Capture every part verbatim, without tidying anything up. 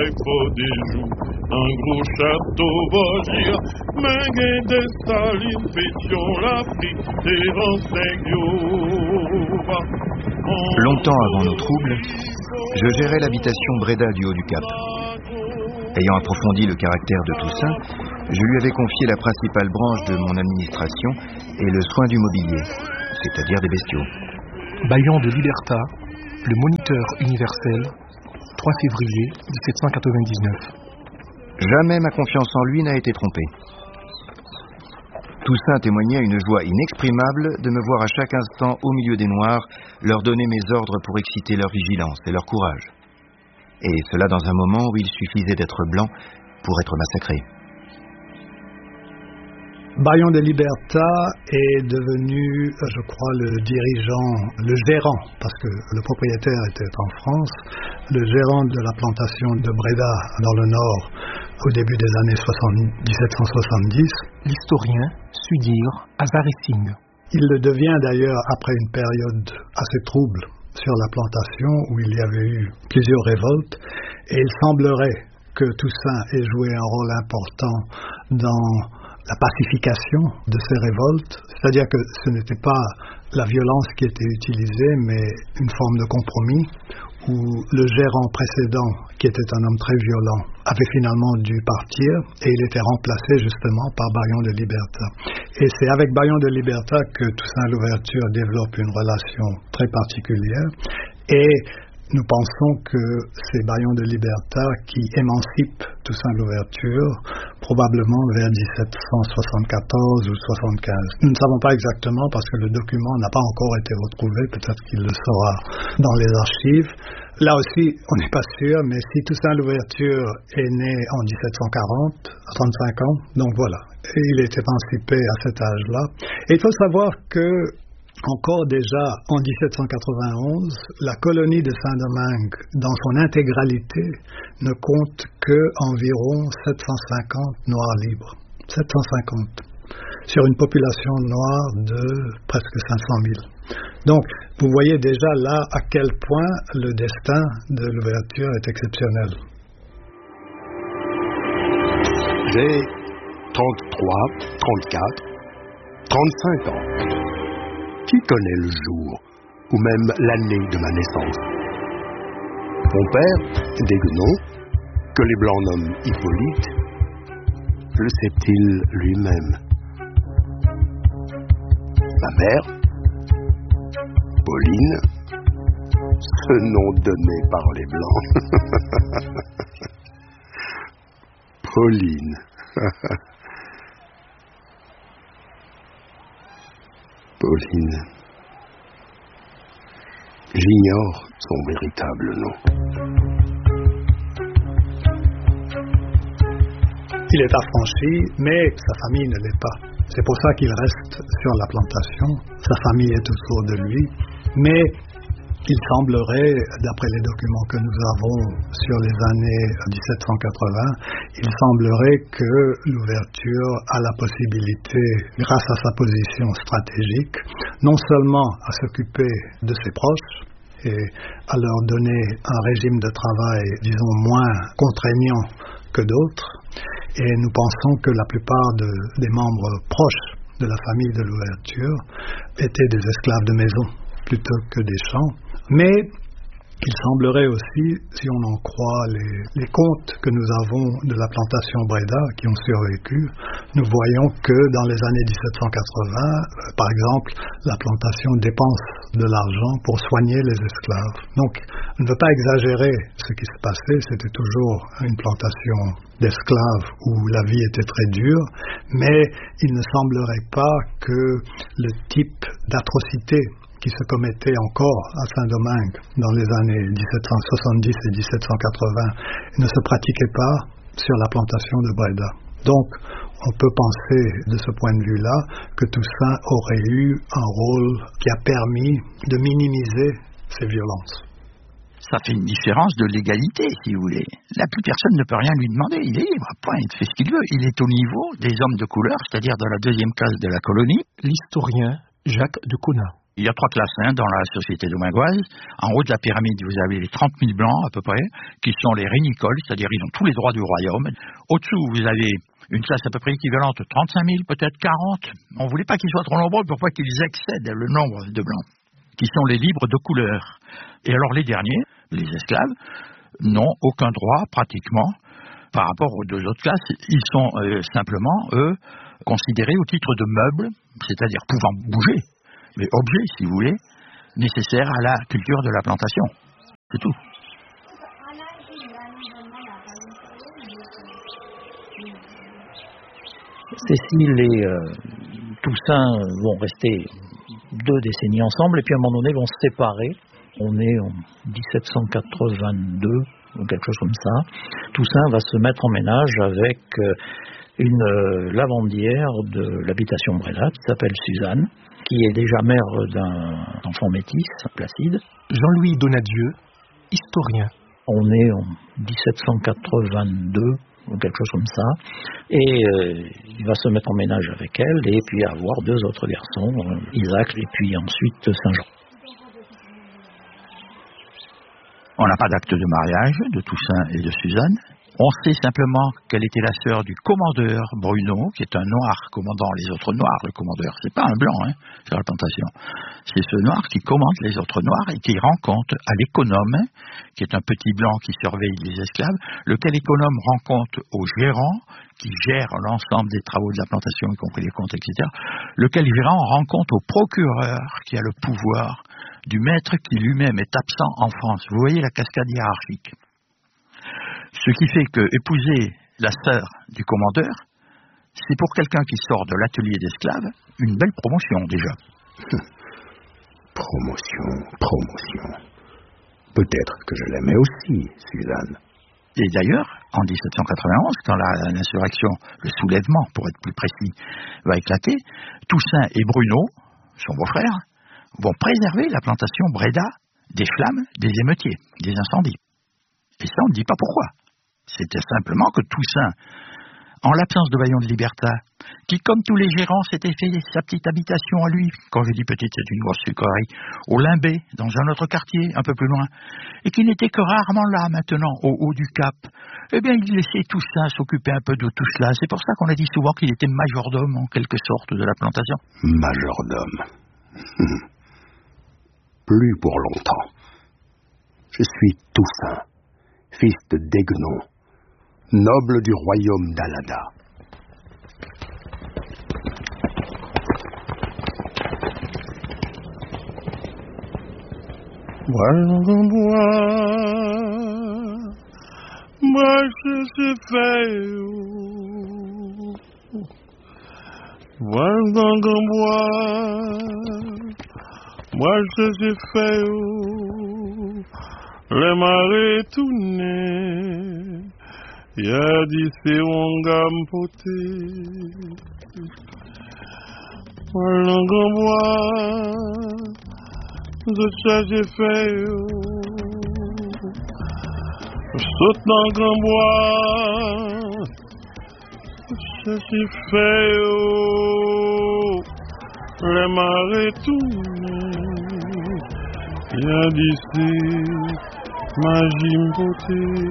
avec faux des joues, un gros château Vosgir, mais des salines, pétion l'Afrique, des renseignements. Longtemps avant nos troubles, je gérais l'habitation Bréda du Haut du Cap. Ayant approfondi le caractère de Toussaint, je lui avais confié la principale branche de mon administration et le soin du mobilier, c'est-à-dire des bestiaux. Baillian de Liberta, le moniteur universel, trois février dix-sept cent quatre-vingt-dix-neuf. Jamais ma confiance en lui n'a été trompée. Toussaint témoignait une joie inexprimable de me voir à chaque instant au milieu des Noirs, leur donner mes ordres pour exciter leur vigilance et leur courage. Et cela dans un moment où il suffisait d'être blanc pour être massacré. Baillian de Liberta est devenu, je crois, le dirigeant, le gérant, parce que le propriétaire était en France, le gérant de la plantation de Bréda dans le Nord au début des années dix-sept cent soixante-dix. L'historien sut dire Azaressing. Il le devient d'ailleurs après une période assez trouble sur la plantation où il y avait eu plusieurs révoltes, et il semblerait que Toussaint ait joué un rôle important dans la pacification de ces révoltes, c'est-à-dire que ce n'était pas la violence qui était utilisée, mais une forme de compromis où le gérant précédent, qui était un homme très violent, avait finalement dû partir et il était remplacé justement par Baillian de Liberta. Et c'est avec Baillian de Liberta que Toussaint Louverture développe une relation très particulière et nous pensons que c'est Baillian de Liberta qui émancipe Toussaint Louverture, probablement vers dix-sept cent soixante-quatorze ou soixante-quinze. Nous ne savons pas exactement parce que le document n'a pas encore été retrouvé, peut-être qu'il le sera dans les archives. Là aussi, on n'est pas sûr, mais si Toussaint Louverture est né en dix-sept cent quarante, à trente-cinq ans, donc voilà, et il est émancipé à cet âge-là. Et il faut savoir que encore déjà en dix-sept cent quatre-vingt-onze, la colonie de Saint-Domingue, dans son intégralité, ne compte que environ sept cent cinquante Noirs libres. sept cent cinquante. Sur une population noire de presque cinq cent mille. Donc, vous voyez déjà là à quel point le destin de l'ouverture est exceptionnel. J'ai trente-trois, trente-quatre, trente-cinq ans. Qui connaît le jour, ou même l'année de ma naissance? Mon père, Déguenon, que les Blancs nomment Hippolyte, le sait-il lui-même? Ma mère, Pauline, ce nom donné par les Blancs. Pauline. Pauline. J'ignore son véritable nom. Il est affranchi, mais sa famille ne l'est pas. C'est pour ça qu'il reste sur la plantation. Sa famille est autour de lui, mais il semblerait, d'après les documents que nous avons sur les années dix-sept cent quatre-vingts, il semblerait que l'ouverture a la possibilité, grâce à sa position stratégique, non seulement à s'occuper de ses proches et à leur donner un régime de travail, disons, moins contraignant que d'autres, et nous pensons que la plupart de, des membres proches de la famille de l'ouverture étaient des esclaves de maison plutôt que des champs. Mais il semblerait aussi, si on en croit les, les comptes que nous avons de la plantation Bréda qui ont survécu, nous voyons que dans les années dix-sept cent quatre-vingts, euh, par exemple, la plantation dépense de l'argent pour soigner les esclaves. Donc, on ne veut pas exagérer ce qui se passait, c'était toujours une plantation d'esclaves où la vie était très dure, mais il ne semblerait pas que le type d'atrocité qui se commettait encore à Saint-Domingue dans les années dix-sept cent soixante-dix et dix-sept cent quatre-vingts ne se pratiquait pas sur la plantation de Bréda. Donc, on peut penser de ce point de vue-là que Toussaint aurait eu un rôle qui a permis de minimiser ces violences. Ça fait une différence de légalité, si vous voulez. Là, plus personne ne peut rien lui demander. Il est libre, point, il fait ce qu'il veut. Il est au niveau des hommes de couleur, c'est-à-dire dans la deuxième classe de la colonie. L'historien Jacques de Conat. Il y a trois classes hein, dans la société domingoise. En haut de la pyramide, vous avez les trente mille blancs à peu près, qui sont les régnicoles, c'est-à-dire ils ont tous les droits du royaume. Au-dessous, vous avez une classe à peu près équivalente, trente-cinq mille, peut-être quarante. On ne voulait pas qu'ils soient trop nombreux pour pas qu'ils excèdent le nombre de blancs, qui sont les libres de couleur. Et alors les derniers, les esclaves, n'ont aucun droit pratiquement par rapport aux deux autres classes. Ils sont euh, simplement, eux, considérés au titre de meubles, c'est-à-dire pouvant bouger, mais objets, si vous voulez, nécessaires à la culture de la plantation. C'est tout. Cécile et euh, Toussaint vont rester deux décennies ensemble et puis à un moment donné vont se séparer. On est en dix-sept cent quatre-vingt-deux ou quelque chose comme ça. Toussaint va se mettre en ménage avec euh, une euh, lavandière de l'habitation Bréda qui s'appelle Suzanne, qui est déjà mère d'un enfant métis, Placide. Jean-Louis Donadieu, historien. On est en dix-sept cent quatre-vingt-deux ou quelque chose comme ça, et euh, il va se mettre en ménage avec elle, et puis avoir deux autres garçons, euh, Isaac et puis ensuite Saint-Jean. On n'a pas d'acte de mariage de Toussaint et de Suzanne. On sait simplement qu'elle était la sœur du commandeur Bruno, qui est un noir commandant les autres noirs. Le commandeur, c'est pas un blanc hein, sur la plantation. C'est ce noir qui commande les autres noirs et qui rend compte à l'économe, qui est un petit blanc qui surveille les esclaves, lequel économe rend compte au gérant, qui gère l'ensemble des travaux de la plantation, y compris les comptes, et cetera, lequel gérant rend compte au procureur, qui a le pouvoir du maître qui lui-même est absent en France. Vous voyez la cascade hiérarchique. Ce qui fait que épouser la sœur du commandeur, c'est pour quelqu'un qui sort de l'atelier d'esclaves, une belle promotion déjà. Promotion, promotion. Peut-être que je l'aimais aussi, Suzanne. Et d'ailleurs, en dix-sept cent quatre-vingt-onze, quand la, l'insurrection, le soulèvement, pour être plus précis, va éclater, Toussaint et Bruno, son beau-frère, vont préserver la plantation Bréda des flammes, des émeutiers, des incendies. Et ça, on ne dit pas pourquoi. C'était simplement que Toussaint, en l'absence de Vaillant de Liberta, qui, comme tous les gérants, s'était fait sa petite habitation à lui, quand je dis petite, c'est une grosse sucrerie, au Limbé, dans un autre quartier, un peu plus loin, et qui n'était que rarement là, maintenant, au haut du Cap, eh bien, il laissait Toussaint s'occuper un peu de tout cela. C'est pour ça qu'on a dit souvent qu'il était majordome, en quelque sorte, de la plantation. Majordome. Hum. Plus pour longtemps. Je suis Toussaint, fils de Degnon, noble du royaume d'Alada. Moi je suis fait, moi moi je suis fait, les marées tournées, y a dit c'est on gamme poté. Moi je cherche fait, saute dans grand bois, je suis fait, les marées tournées, y a d'ici magie beauté.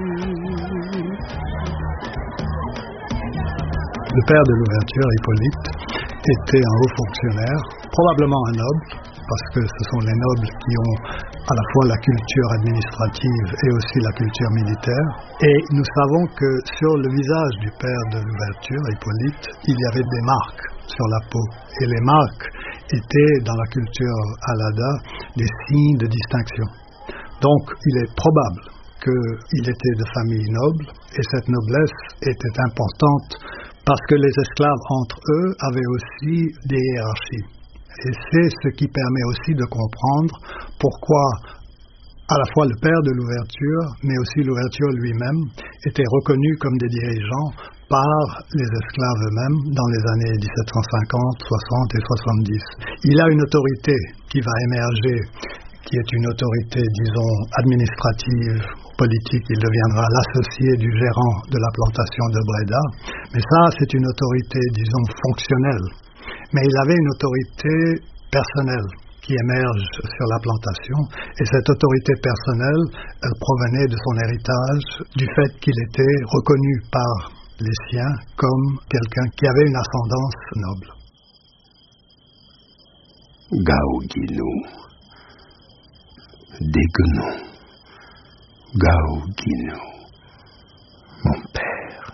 Le père de l'ouverture, Hippolyte, était un haut fonctionnaire, probablement un noble, parce que ce sont les nobles qui ont à la fois la culture administrative et aussi la culture militaire. Et nous savons que sur le visage du père de l'ouverture, Hippolyte, il y avait des marques sur la peau. Et les marques étaient, dans la culture Alada, des signes de distinction. Donc, il est probable qu'il était de famille noble, et cette noblesse était importante parce que les esclaves entre eux avaient aussi des hiérarchies. Et c'est ce qui permet aussi de comprendre pourquoi à la fois le père de l'ouverture, mais aussi l'ouverture lui-même, étaient reconnus comme des dirigeants par les esclaves eux-mêmes dans les années dix-sept cent cinquante, soixante et soixante-dix. Il a une autorité qui va émerger, qui est une autorité, disons, administrative, politique. Il deviendra l'associé du gérant de la plantation de Bréda. Mais ça, c'est une autorité, disons, fonctionnelle. Mais il avait une autorité personnelle, qui émerge sur la plantation. Et cette autorité personnelle, elle provenait de son héritage, du fait qu'il était reconnu par les siens comme quelqu'un qui avait une ascendance noble. Gaouguinou, Déguenon, Gaouguinou, mon père.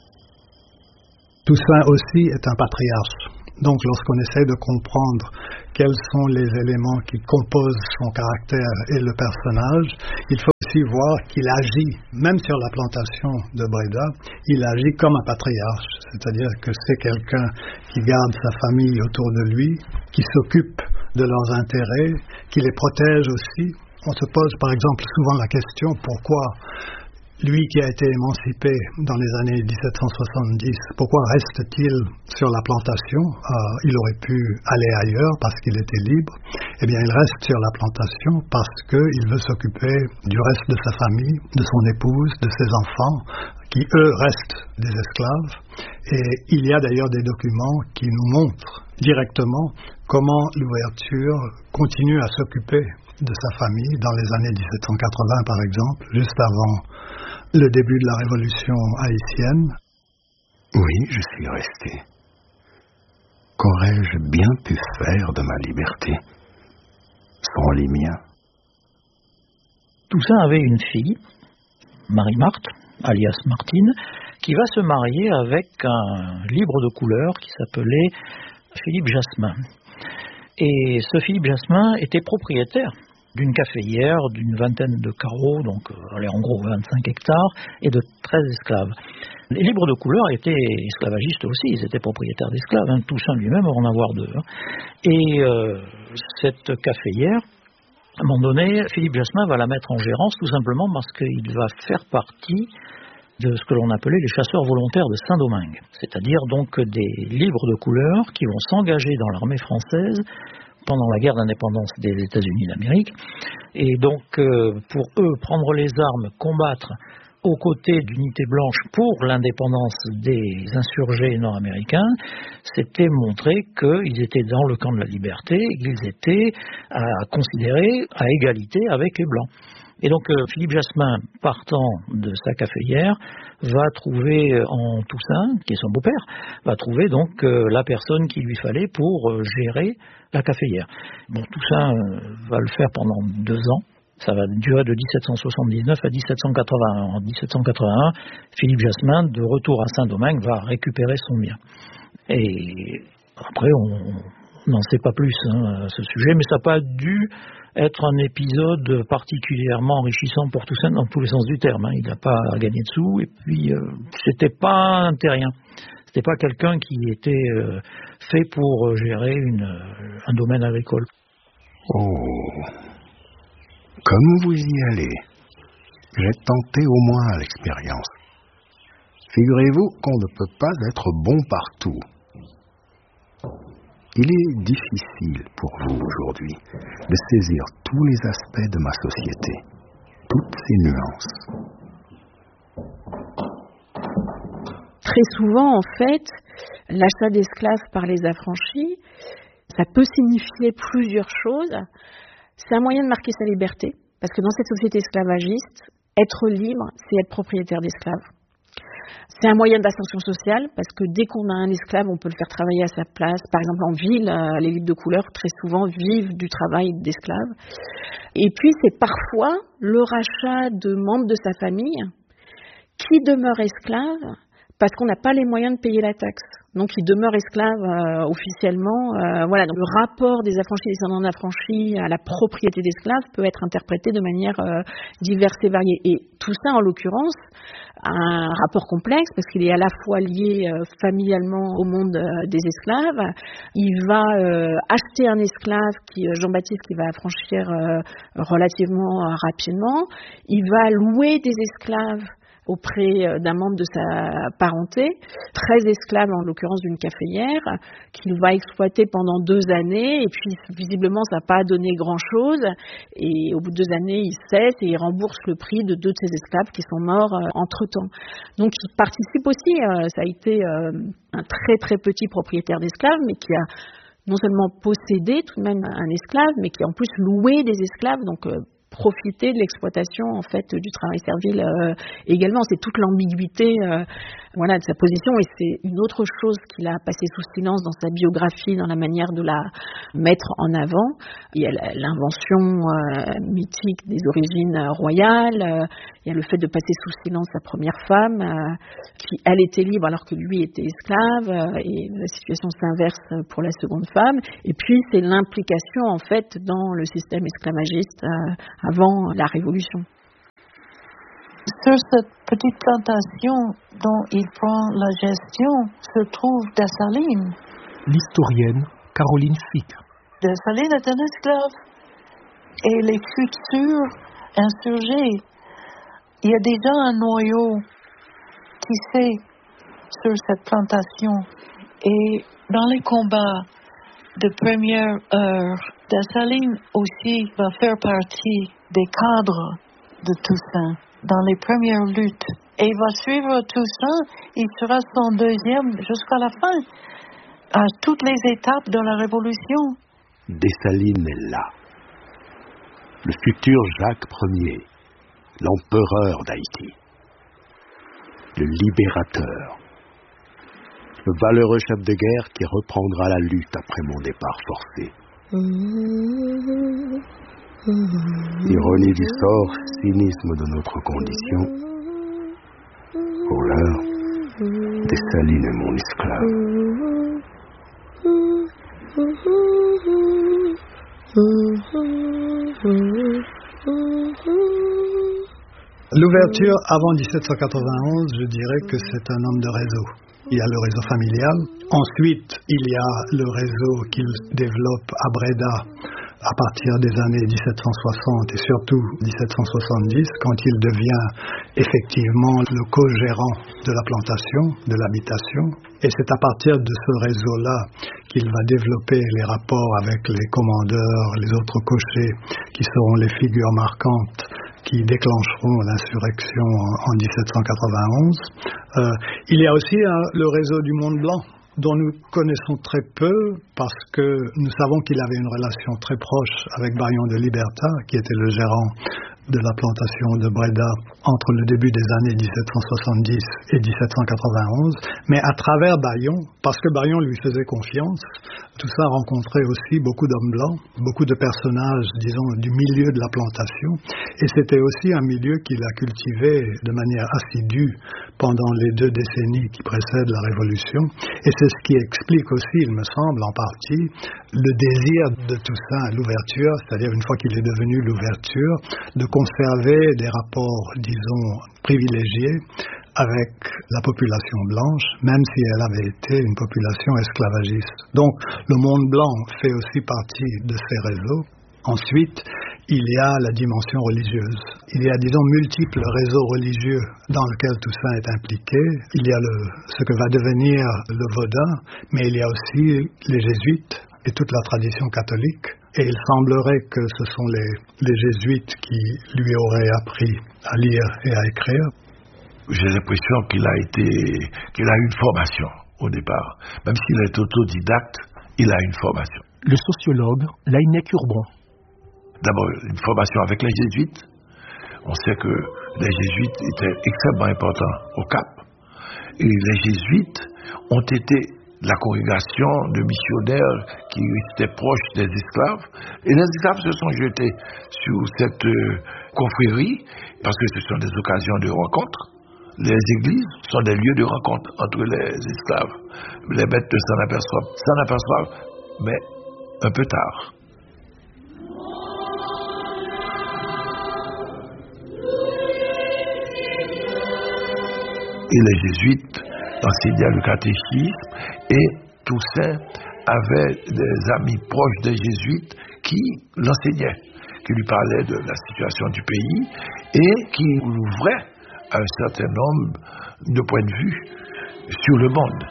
Toussaint aussi est un patriarche. Donc lorsqu'on essaie de comprendre quels sont les éléments qui composent son caractère et le personnage, il faut aussi voir qu'il agit, même sur la plantation de Breda, il agit comme un patriarche, c'est-à-dire que c'est quelqu'un qui garde sa famille autour de lui, qui s'occupe de leurs intérêts, qui les protège aussi. On se pose par exemple souvent la question pourquoi lui qui a été émancipé dans les années dix-sept cent soixante-dix, pourquoi reste-t-il sur la plantation? euh, Il aurait pu aller ailleurs parce qu'il était libre. Eh bien, il reste sur la plantation parce qu'il veut s'occuper du reste de sa famille, de son épouse, de ses enfants, qui eux restent des esclaves. Et il y a d'ailleurs des documents qui nous montrent directement comment l'ouverture continue à s'occuper de sa famille dans les années dix-sept cent quatre-vingts par exemple, juste avant le début de la révolution haïtienne. Oui, je suis resté. Qu'aurais-je bien pu faire de ma liberté sans les miens? Toussaint avait une fille, Marie-Marthe, alias Martine, qui va se marier avec un libre de couleur qui s'appelait Philippe Jasmin. Et ce Philippe Jasmin était propriétaire d'une caféière, d'une vingtaine de carreaux, donc allez, en gros vingt-cinq hectares, et de treize esclaves. Les libres de couleur étaient esclavagistes aussi, ils étaient propriétaires d'esclaves, hein, Toussaint lui-même va en avoir deux. Hein. Et euh, cette caféière, à un moment donné, Philippe Jasmin va la mettre en gérance tout simplement parce qu'il va faire partie de ce que l'on appelait les chasseurs volontaires de Saint-Domingue, c'est-à-dire donc des libres de couleur qui vont s'engager dans l'armée française pendant la guerre d'indépendance des États-Unis d'Amérique. Et donc, euh, pour eux, prendre les armes, combattre aux côtés d'unités blanches pour l'indépendance des insurgés nord-américains, c'était montrer qu'ils étaient dans le camp de la liberté et qu'ils étaient à considérer à égalité avec les blancs. Et donc, euh, Philippe Jasmin, partant de sa caféière, va trouver en Toussaint, qui est son beau-père, va trouver donc euh, la personne qu'il lui fallait pour euh, gérer la caféière. Bon, Toussaint euh, va le faire pendant deux ans. Ça va durer de dix-sept cent soixante-dix-neuf à dix-sept cent quatre-vingt-un. En dix-sept cent quatre-vingt-un, Philippe Jasmin, de retour à Saint-Domingue, va récupérer son bien. Et après, on n'en sait pas plus hein, à ce sujet, mais ça n'a pas dû être un épisode particulièrement enrichissant pour Toussaint dans tous les sens du terme. Hein. Il n'a pas gagné de sous, et puis euh, c'était pas un terrien. C'était pas quelqu'un qui était euh, fait pour gérer une, un domaine agricole. Oh, comme vous y allez, j'ai tenté au moins l'expérience. Figurez-vous qu'on ne peut pas être bon partout. Il est difficile pour vous aujourd'hui de saisir tous les aspects de ma société, toutes ses nuances. Très souvent, en fait, l'achat d'esclaves par les affranchis, ça peut signifier plusieurs choses. C'est un moyen de marquer sa liberté, parce que dans cette société esclavagiste, être libre, c'est être propriétaire d'esclaves. C'est un moyen d'ascension sociale, parce que dès qu'on a un esclave, on peut le faire travailler à sa place. Par exemple, en ville, les libres de couleur, très souvent, vivent du travail d'esclaves. Et puis, c'est parfois le rachat de membres de sa famille qui demeurent esclaves parce qu'on n'a pas les moyens de payer la taxe. Donc, ils demeurent esclaves euh, officiellement. Euh, voilà. Donc, le rapport des affranchis et descendants d'affranchis à la propriété d'esclaves peut être interprété de manière euh, diverse et variée. Et tout ça, en l'occurrence, a un rapport complexe parce qu'il est à la fois lié euh, familialement au monde euh, des esclaves. Il va euh, acheter un esclave, qui, euh, Jean-Baptiste, qui va affranchir euh, relativement euh, rapidement. Il va louer des esclaves auprès d'un membre de sa parenté, treize esclaves en l'occurrence d'une caféière, qu'il va exploiter pendant deux années, et puis visiblement ça n'a pas donné grand-chose, et au bout de deux années il cesse et il rembourse le prix de deux de ses esclaves qui sont morts euh, entre-temps. Donc il participe aussi, euh, ça a été euh, un très très petit propriétaire d'esclaves, mais qui a non seulement posséder tout de même un esclave, mais qui en plus louait des esclaves, donc euh, profiter de l'exploitation en fait du travail servile euh, également. C'est toute l'ambiguïté euh, voilà, de sa position, et c'est une autre chose qu'il a passé sous silence dans sa biographie, dans la manière de la mettre en avant. Il y a l'invention euh, mythique des origines royales, euh, il y a le fait de passer sous silence sa première femme, euh, qui elle était libre alors que lui était esclave, euh, et la situation s'inverse pour la seconde femme. Et puis c'est l'implication en fait dans le système esclavagiste euh, avant la Révolution. Sur cette petite plantation dont il prend la gestion se trouve Dessalines. L'historienne Caroline Fick. Dessalines est un esclave. Et les futurs insurgés, il y a déjà un noyau qui sait sur cette plantation. Et dans les combats de première heure, Dessalines aussi va faire partie des cadres de Toussaint dans les premières luttes. Et il va suivre Toussaint, il sera son deuxième jusqu'à la fin, à toutes les étapes de la Révolution. Dessalines est là. Le futur Jacques Ier, l'empereur d'Haïti, le libérateur, le valeureux chef de guerre qui reprendra la lutte après mon départ forcé. Ironie du sort, cynisme de notre condition. Pour l'heure, Dessalines est mon esclave. L'ouverture avant dix-sept cent quatre-vingt-onze, je dirais que c'est un homme de réseau. Il y a le réseau familial. Ensuite, il y a le réseau qu'il développe à Breda à partir des années dix-sept cent soixante et surtout dix-sept cent soixante-dix, quand il devient effectivement le co-gérant de la plantation, de l'habitation. Et c'est à partir de ce réseau-là qu'il va développer les rapports avec les commandeurs, les autres cochers, qui seront les figures marquantes qui déclencheront l'insurrection en dix-sept cent quatre-vingt-onze. Euh, il y a aussi hein, le réseau du monde blanc, dont nous connaissons très peu parce que nous savons qu'il avait une relation très proche avec Bayon de Liberta, qui était le gérant de la plantation de Breda entre le début des années dix-sept cent soixante-dix et dix-sept cent quatre-vingt-onze, mais à travers Bayon, parce que Bayon lui faisait confiance, tout ça rencontrait aussi beaucoup d'hommes blancs, beaucoup de personnages, disons, du milieu de la plantation, et c'était aussi un milieu qu'il a cultivé de manière assidue pendant les deux décennies qui précèdent la Révolution, et c'est ce qui explique aussi, il me semble, en partie, le désir de Toussaint à l'ouverture, c'est-à-dire une fois qu'il est devenu l'ouverture, de conserver des rapports, disons, privilégiés avec la population blanche, même si elle avait été une population esclavagiste. Donc, le monde blanc fait aussi partie de ces réseaux. Ensuite, il y a la dimension religieuse. Il y a, disons, multiples réseaux religieux dans lesquels Toussaint est impliqué. Il y a le, ce que va devenir le Vaudin, mais il y a aussi les jésuites et toute la tradition catholique. Et il semblerait que ce sont les, les jésuites qui lui auraient appris à lire et à écrire. J'ai l'impression qu'il a été, qu'il a eu une formation au départ. Même s'il est autodidacte, il a une formation. Le sociologue Laïnec Urban. D'abord, une formation avec les jésuites. On sait que les jésuites étaient extrêmement importants au Cap. Et les jésuites ont été la congrégation de missionnaires qui étaient proches des esclaves. Et les esclaves se sont jetés sur cette euh, confrérie parce que ce sont des occasions de rencontre. Les églises sont des lieux de rencontre entre les esclaves. Les bêtes s'en aperçoivent, s'en aperçoivent, mais un peu tard. Et les jésuites enseignaient le catéchisme et Toussaint avait des amis proches des jésuites qui l'enseignaient, qui lui parlaient de la situation du pays et qui l'ouvraient à un certain nombre de points de vue sur le monde.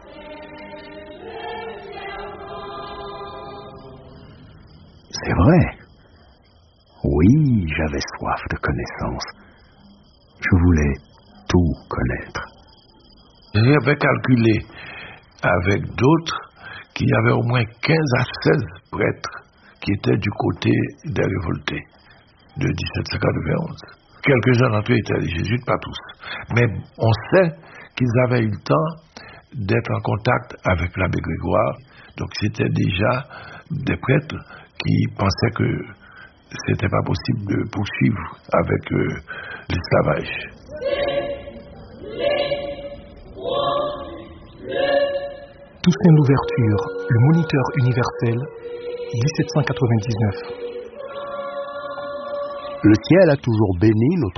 C'est vrai. Oui, j'avais soif de connaissance. Je voulais tout connaître. J'avais calculé avec d'autres qu'il y avait au moins quinze à seize prêtres qui étaient du côté des révoltés de dix-sept cent quatre-vingt-onze. Quelques-uns d'entre eux étaient des jésuites, pas tous. Mais on sait qu'ils avaient eu le temps d'être en contact avec l'abbé Grégoire. Donc c'était déjà des prêtres qui pensaient que c'était pas possible de poursuivre avec euh, l'esclavage. Toussaint Louverture, le moniteur universel, dix-sept cent quatre-vingt-dix-neuf. Le ciel a toujours béni notre